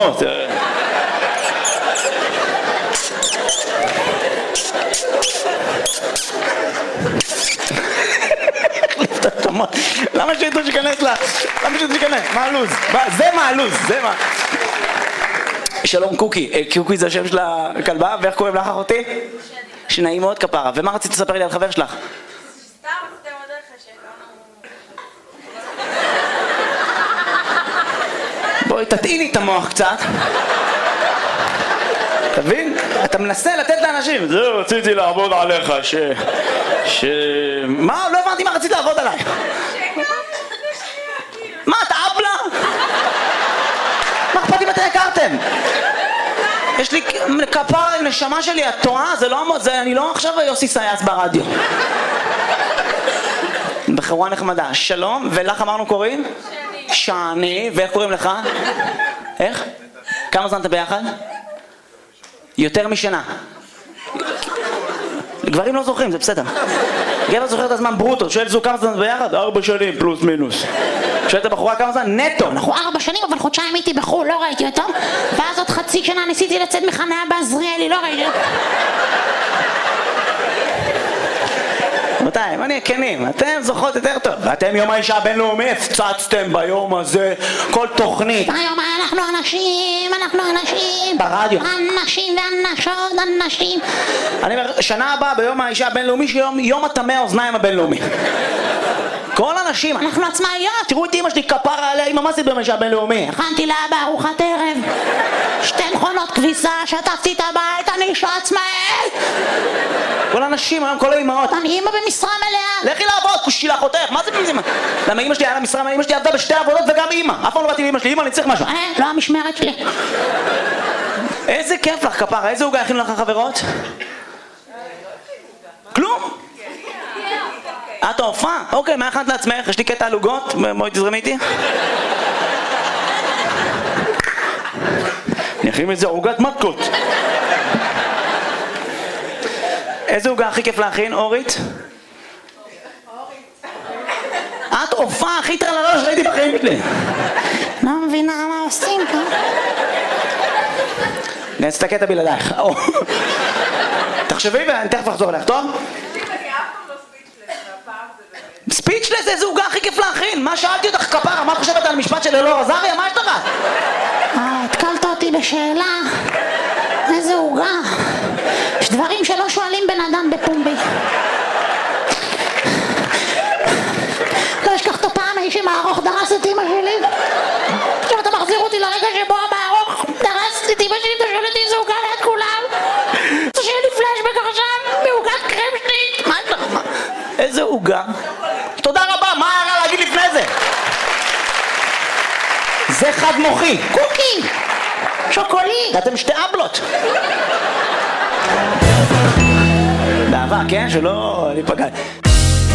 למה שידעו שכנס לה? למה שידעו שכנס? מה הלוז? זה מה הלוז? זה מה? שלום קוקי. קוקי זה השם של הכלבה, ואיך קוראים לך אחותי? שנעים מאוד כפרה. ומה רצית לספר לי על חבר שלך? סתם, זה מודה לך שכאנו... בואי תטעיני את המוח קצת. תבין? אתה מנסה לתת לאנשים. זהו, רציתי לעבוד עליך, מה? לא הבנתי מה רצית לעבוד עליי. מה, אתה אבלה? מה אכפת אם אתם הכרתם? יש לי כפרה, נשמה שלי, את טועה? זה לא... אני לא עכשיו יוסי סייס ברדיו. בחורה נחמדה. שלום, ולך אמרנו קוראים? שני. ואיך קוראים לך? איך? כמה זמן אתה ביחד? יותר משנה. גברים לא זוכרים, זה בסדר. גבר זוכר את הזמן ברוטו, שואל זו כמה זמן ביחד? 4 שנים פלוס מינוס. שואל את הבחורה כמה זמן? נטו. אנחנו 4 שנים, אבל חודשיים הייתי בחו"ל, לא ראיתי אותו. ואז עוד חצי שנה ניסיתי לצאת מחניה בעזריאלי, לא ראיתי אותו. רבותיי, בוא נהיה כנים, אתם זוכרות יותר טוב. ואתם יום האישה הבינלאומי הפצצתם ביום הזה כל תוכנית. היום אנחנו אנשים. ברדיו. אנשים ואנשות, אנשים. אני אומר, שנה הבאה ביום האישה הבינלאומי שיום הטמא האוזניים הבינלאומי. כל אנשים, אנחנו עצמאיות. תראו את אמא שלי כפרה עליה, אמא מה זה ביום האישה הבינלאומי? הכנתי לאבא ארוחת ערב, 2 מכונות כביסה, שטפתי את הבית, אני אישה עצמאית. כל האנשים, היום כל האמהות. אני אמא במשרה מלאה. לכי לעבוד, כושי אחותך, מה זה במשרה? למה אמא שלי היה לה משרה, אמא שלי עבדה ב2 עבודות וגם אמא. אף פעם לא באתי לאמא שלי, אמא אני צריך משהו. לא המשמרת שלי. איזה כיף לך כפרה, איזה עוגה הכינו לך חברות? כלום? את ההופעה? אוקיי, מה הכנת לעצמך? יש לי קטע על עוגות, בואי תזרמי איתי. אני אכין את זה עוגת מתקות. איזה עוגה הכי כיף להכין, אורית? את הופעה הכי טרללה שראיתי בחיים שלי. לא מבינה מה עושים פה. נעשה את הקטע בלעדייך. תחשבי ואני תכף אחזור אליך, טוב? ספיצ'לס, איזה עוגה הכי כיף להכין? מה שאלתי אותך כפרה? מה את חושבת על המשפט של אלאור עזריה? מה יש לך? התקלת אותי בשאלה. איזה עוגה. יש דברים שלא שואלים בן אדם בפומבי. לא אשכח את הפעם האיש עם הארוך דרס את אמא שלי. עכשיו אתה מחזיר אותי לרגע שבו המארוך דרס את אמא שלי, אתה שואל אותי איזה עוגה ליד כולם. אתה שואל לי פלשבק עכשיו מעוגת קרמשנית. מה יש לך? איזה עוגה? תודה רבה, מה היה רע להגיד לפני זה? זה חד מוחי. קוקי! שוקולית! אתם 2 אבלות. באהבה, כן? שלא ניפגע.